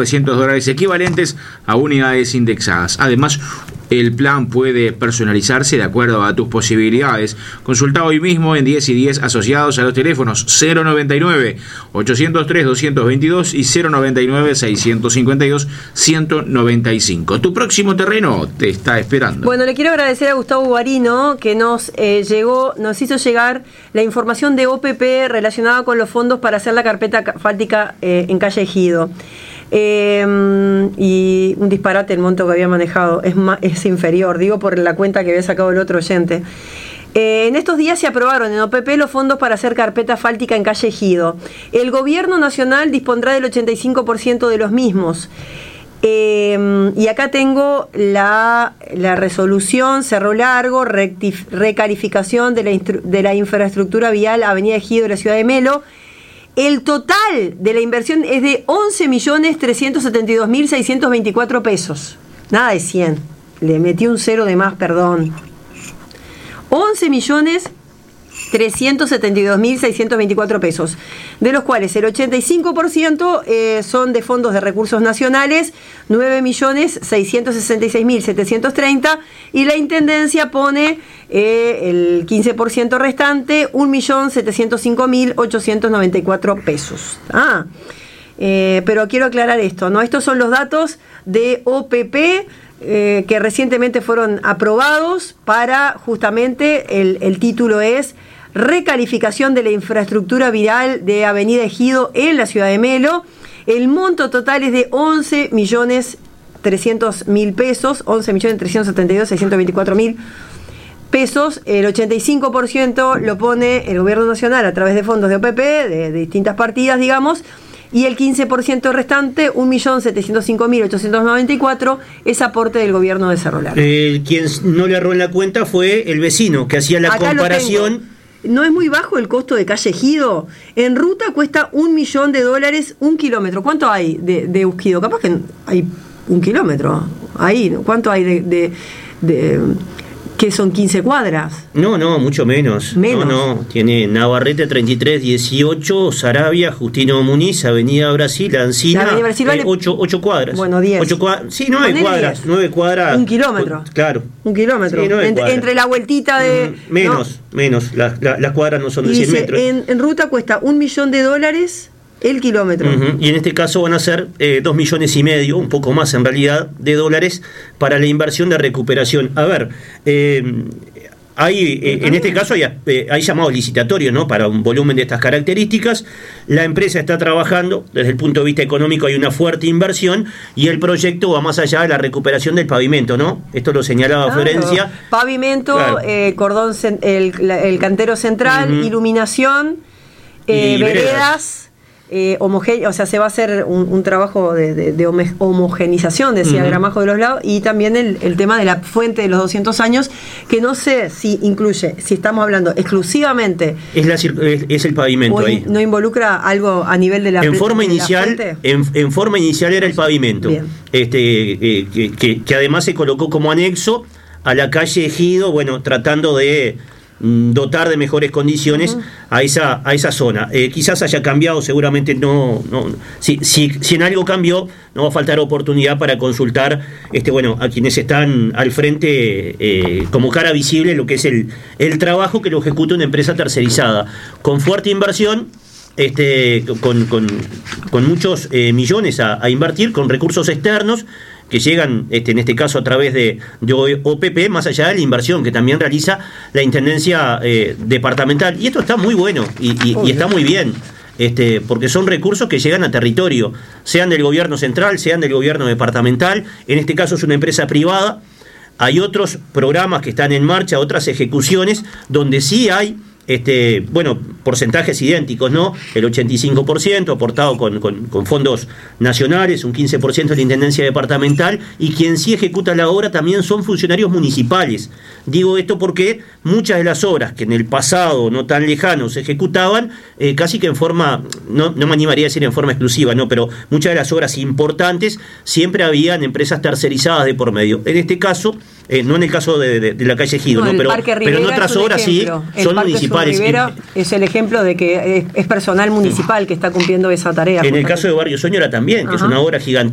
$900 equivalentes a unidades indexadas. Además, el plan puede personalizarse de acuerdo a tus posibilidades. Consulta hoy mismo en 10 y 10 asociados a los teléfonos 099-803-222 y 099-652-195. Tu próximo terreno te está esperando. Bueno, le quiero agradecer a Gustavo Guarino que nos hizo llegar la información de OPP relacionada con los fondos para hacer la carpeta asfáltica en calle Ejido. Y un disparate el monto que había manejado, es inferior, digo por la cuenta que había sacado el otro oyente. En estos días se aprobaron en OPP los fondos para hacer carpeta asfáltica en calle Ejido. El gobierno nacional dispondrá del 85% de los mismos. Y acá tengo la resolución Cerro Largo, recalificación de la infraestructura vial Avenida Ejido de la ciudad de Melo. El total de la inversión es de 11.372.624 pesos. Nada de 100. Le metí un cero de más, perdón. 11.372.624 pesos, de los cuales el 85% son de fondos de recursos nacionales, 9.666.730, y la Intendencia pone el 15% restante, 1.705.894 pesos. Pero quiero aclarar esto, ¿no? Estos son los datos de OPP que recientemente fueron aprobados para justamente, el título es recalificación de la infraestructura vial de Avenida Ejido en la ciudad de Melo. El monto total es de 11.300.000 pesos, 11.372.624.000 pesos. El 85% lo pone el gobierno nacional a través de fondos de OPP, de distintas partidas, digamos, y el 15% restante, 1.705.894, es aporte del gobierno de Cerro Largo. Quien no le erró en la cuenta fue el vecino, que hacía la comparación. ¿No es muy bajo el costo de calle Ejido? En ruta cuesta $1.000.000 un kilómetro. ¿Cuánto hay de Ejido? Capaz que hay 1 kilómetro. Ahí, ¿cuánto hay de que son 15 cuadras? No, mucho menos. No, tiene Navarrete 3318, Saravia, Justino Muniz, Avenida Brasil, Ancina, 8 cuadras. Bueno, 10. 8 cuadras. Sí, 9 cuadras. 9 cuadras. 1 kilómetro. Claro. 1 kilómetro. Sí, entre la vueltita de... Menos. Las cuadras no son de 100 metros. En ruta cuesta $1.000.000 el kilómetro. Y en este caso van a ser 2,5 millones, un poco más en realidad, de dólares para la inversión de recuperación. A ver, en este caso hay llamados licitatorios, ¿no?, para un volumen de estas características. La empresa está trabajando, desde el punto de vista económico hay una fuerte inversión y el proyecto va más allá de la recuperación del pavimento, ¿no? Esto lo señalaba Florencia. Pavimento, claro. Cordón, el cantero central, iluminación, veredas. O sea, se va a hacer un trabajo de homogenización, decía Gramajo, de los lados, y también el tema de la fuente de los 200 años, que no sé si incluye, si estamos hablando exclusivamente... Es el pavimento ahí. ¿No involucra algo a nivel de la en forma inicial en forma inicial era el pavimento. Bien. Que además se colocó como anexo a la calle Ejido, bueno, tratando de dotar de mejores condiciones a esa zona. Quizás haya cambiado, seguramente no. Si en algo cambió, no va a faltar oportunidad para consultar a quienes están al frente como cara visible lo que es el trabajo que lo ejecuta una empresa tercerizada con fuerte inversión, con muchos millones a invertir, con recursos externos que llegan en este caso a través de OPP, más allá de la inversión que también realiza la Intendencia departamental. Y esto está muy bueno y está muy bien, porque son recursos que llegan a territorio, sean del gobierno central, sean del gobierno departamental. En este caso es una empresa privada. Hay otros programas que están en marcha, otras ejecuciones, donde sí hay porcentajes idénticos, ¿no? El 85% aportado con fondos nacionales, un 15% de la Intendencia departamental, y quien sí ejecuta la obra también son funcionarios municipales. Digo esto porque muchas de las obras que en el pasado no tan lejano se ejecutaban, casi que en forma, no me animaría a decir en forma exclusiva, ¿no?, pero muchas de las obras importantes siempre habían empresas tercerizadas de por medio. En este caso, no en el caso de la calle Ejido, ¿no? Pero en otras obras sí son municipales. Rivera es el ejemplo de que es personal municipal que está cumpliendo esa tarea. En el caso de Barrio Sueño era también, que es una obra gigantesca.